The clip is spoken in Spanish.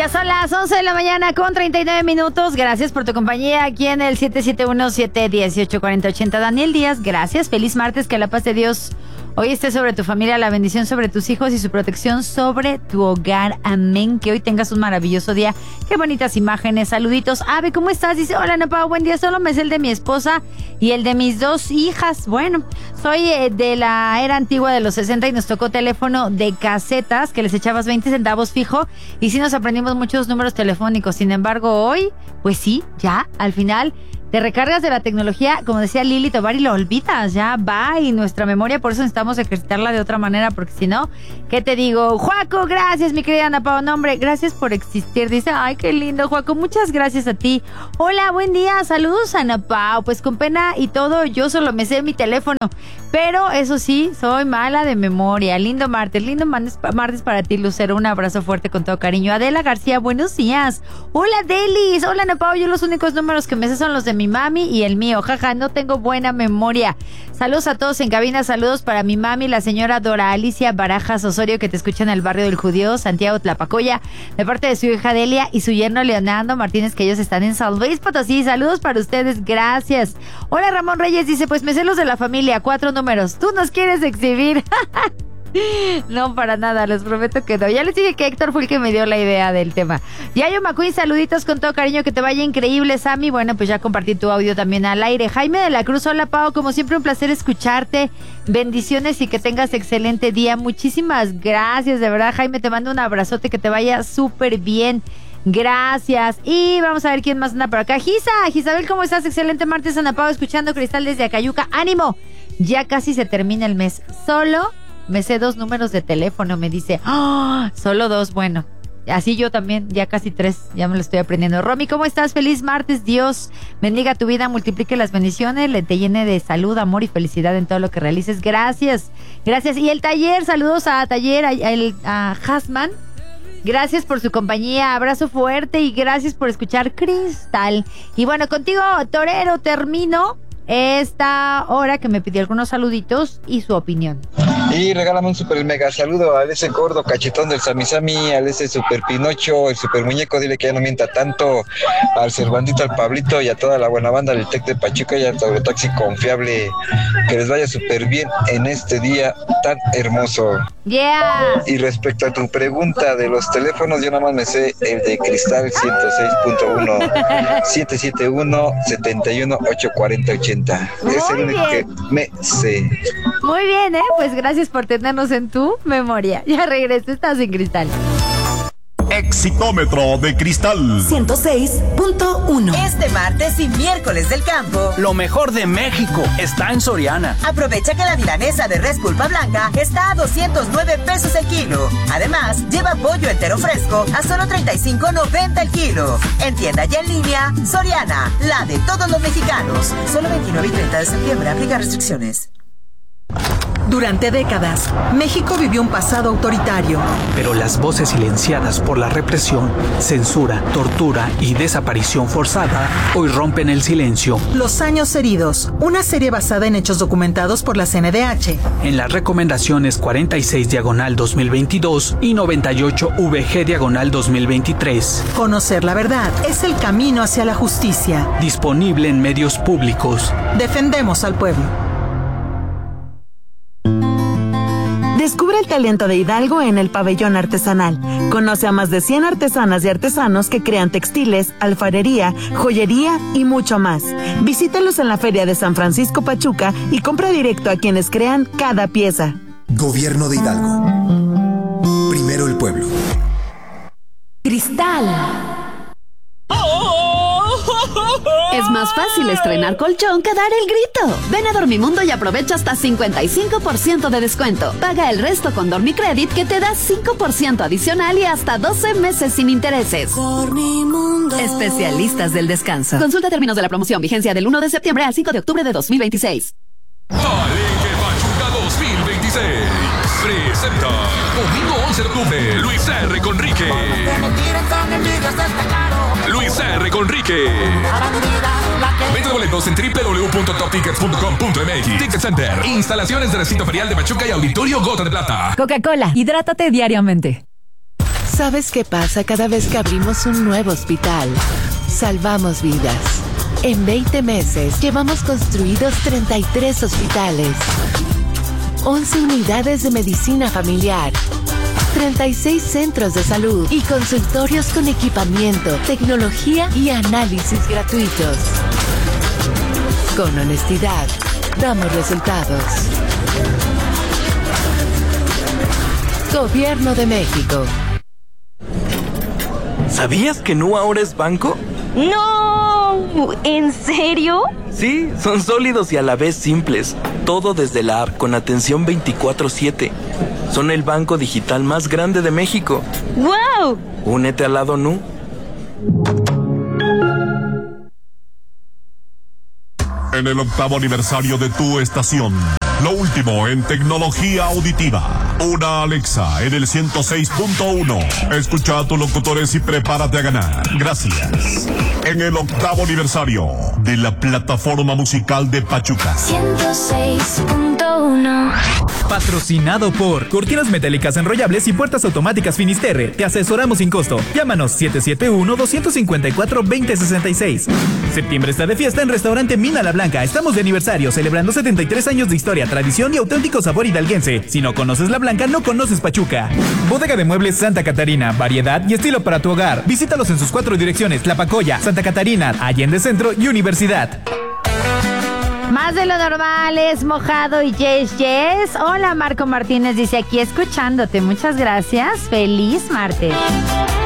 Ya son las 11 de la mañana con 39 minutos. Gracias por tu compañía aquí en el 771-718-4080. Daniel Díaz, gracias. Feliz martes, que la paz de Dios hoy esté sobre tu familia, la bendición sobre tus hijos y su protección sobre tu hogar. Amén. Que hoy tengas un maravilloso día. Qué bonitas imágenes. Saluditos. Ave, ¿cómo estás? Dice, hola, Ana Pao, buen día. Solo me sé el de mi esposa y el de mis dos hijas. Bueno, soy de la era antigua de los 60 y nos tocó teléfono de casetas que les echabas 20 centavos fijo y sí nos aprendimos muchos números telefónicos. Sin embargo, hoy, pues sí, ya, al final te recargas de la tecnología, como decía Lili Tovar, y lo olvidas, ya va, y nuestra memoria, por eso necesitamos ejercitarla de otra manera, porque si no, ¿qué te digo? Juaco, gracias, mi querida Ana Pao, no, hombre, gracias por existir, dice, ay, qué lindo, Juaco, muchas gracias a ti. Hola, buen día, saludos, Ana Pao, pues con pena y todo, yo solo me sé mi teléfono, pero eso sí, soy mala de memoria. Lindo martes para ti, Lucero, un abrazo fuerte con todo cariño. Adela García, buenos días. Hola, Delis, hola, Ana Pao, yo los únicos números que me sé son los de mi mami y el mío, jaja, no tengo buena memoria. Saludos a todos en cabina, saludos para mi mami, la señora Dora Alicia Barajas Osorio, que te escucha en el barrio del Judío, Santiago Tlapacoya, de parte de su hija Delia y su yerno Leonardo Martínez, que ellos están en San Luis Potosí. Saludos para ustedes, gracias. Hola, Ramón Reyes, dice, pues me sé los de la familia, 4 números. ¿Tú nos quieres exhibir? No, para nada, les prometo que no. Ya les dije que Héctor fue el que me dio la idea del tema. Yayo McQueen, saluditos con todo cariño, que te vaya increíble, Sammy. Bueno, pues ya compartí tu audio también al aire. Jaime de la Cruz, hola Pao, como siempre un placer escucharte. Bendiciones y que tengas excelente día. Muchísimas gracias, de verdad, Jaime, te mando un abrazote, que te vaya súper bien. Gracias. Y vamos a ver quién más anda por acá. Gisabel, ¿cómo estás? Excelente martes, Ana Pao, escuchando Cristal desde Acayuca. ¡Ánimo! Ya casi se termina el mes. Solo me sé 2 números de teléfono, me dice. ¡Oh! Solo 2, bueno. Así yo también, ya casi 3, ya me lo estoy aprendiendo. Romy, ¿cómo estás? Feliz martes, Dios bendiga tu vida, multiplique las bendiciones, le te llene de salud, amor y felicidad en todo lo que realices. Gracias, gracias. Y el taller, saludos a taller, a Hasman. Gracias por su compañía, abrazo fuerte y gracias por escuchar Cristal. Y bueno, contigo, Torero, termino esta hora que me pidió algunos saluditos y su opinión. Y regálame un super mega saludo a ese gordo cachetón del Sami, al ese super Pinocho, el super muñeco, dile que ya no mienta tanto, al Cervantito, al Pablito y a toda la buena banda del Tec de Pachuca y al Taxi Confiable. Que les vaya súper bien en este día tan hermoso. Yeah. Y respecto a tu pregunta de los teléfonos, yo nada más me sé el de Cristal 106.1 771-71-840-80. Es el único que me sé. Muy bien, pues gracias por tenernos en tu memoria. Ya regreso, estás en Cristal. Exitómetro de Cristal 106.1. Este martes y miércoles del campo, lo mejor de México está en Soriana. Aprovecha que la milanesa de res pulpa blanca está a 209 pesos el kilo. Además, lleva pollo entero fresco a solo 35.90 el kilo. En tienda y en línea, Soriana, la de todos los mexicanos. Solo 29 y 30 de septiembre, aplica restricciones. Durante décadas, México vivió un pasado autoritario. Pero las voces silenciadas por la represión, censura, tortura y desaparición forzada hoy rompen el silencio. Los años heridos, una serie basada en hechos documentados por la CNDH. En las recomendaciones 46/2022 y 98/VG/2023. Conocer la verdad es el camino hacia la justicia. Disponible en medios públicos. Defendemos al pueblo. Descubre el talento de Hidalgo en el Pabellón Artesanal. Conoce a más de 100 artesanas y artesanos que crean textiles, alfarería, joyería y mucho más. Visítalos en la Feria de San Francisco Pachuca y compra directo a quienes crean cada pieza. Gobierno de Hidalgo. Primero el pueblo. Cristal. Es más fácil estrenar colchón que dar el grito. Ven a Dormimundo y aprovecha hasta 55% de descuento. Paga el resto con Dormicredit, que te da 5% adicional y hasta 12 meses sin intereses. Dormimundo. Especialistas del descanso. Consulta términos de la promoción. Vigencia del 1 de septiembre al 5 de octubre de 2026. Palenque Pachuca 2026 presenta domingo 11 de octubre Luis R. Conrique. Luis R. Conrique. Vende boletos en www.toptickets.com.mx. Ticket Center. Instalaciones de recinto ferial de Pachuca y Auditorio Gota de Plata. Coca-Cola. Hidrátate diariamente. ¿Sabes qué pasa cada vez que abrimos un nuevo hospital? Salvamos vidas. En 20 meses llevamos construidos 33 hospitales, 11 unidades de medicina familiar, 36 centros de salud y consultorios con equipamiento, tecnología y análisis gratuitos. Con honestidad, damos resultados. Gobierno de México. ¿Sabías que Nu ahora es banco? ¡No! ¿En serio? Sí, son sólidos y a la vez simples. Todo desde la app con atención 24/7. Son el banco digital más grande de México. ¡Wow! Únete al lado Nu. En el 8º aniversario de tu estación, lo último en tecnología auditiva. Una Alexa en el 106.1. Escucha a tus locutores y prepárate a ganar. Gracias. En el 8º aniversario de la plataforma musical de Pachuca. 106.1. Patrocinado por Cortinas Metálicas Enrollables y Puertas Automáticas Finisterre. Te asesoramos sin costo. Llámanos 771-254-2066. Septiembre está de fiesta en Restaurante Mina La Blanca. Estamos de aniversario, celebrando 73 años de historia, tradición y auténtico sabor hidalguense. Si no conoces La Blanca, no conoces Pachuca. Bodega de Muebles Santa Catarina. Variedad y estilo para tu hogar. Visítalos en sus 4 direcciones: Tlapacoya, Santa Catarina, Allende Centro y Universidad. Más de lo normal, es mojado y yes. Hola, Marco Martínez dice aquí escuchándote. Muchas gracias. Feliz martes.